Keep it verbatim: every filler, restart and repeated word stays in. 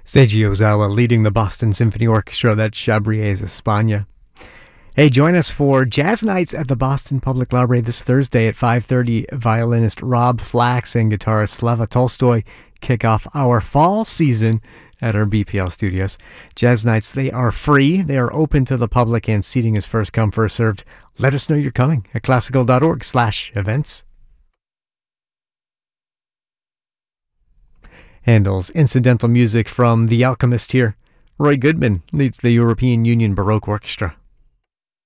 Seiji Ozawa leading the Boston Symphony Orchestra, that's Chabriers España. Hey, join us for Jazz Nights at the Boston Public Library this Thursday at five thirty. Violinist Rob Flax and guitarist Slava Tolstoy kick off our fall season at our B P L studios. Jazz Nights, they are free, they are open to the public, and seating is first come, first served. Let us know you're coming at classical.org slash events. Handel's incidental music from The Alchemist here. Roy Goodman leads the European Union Baroque Orchestra.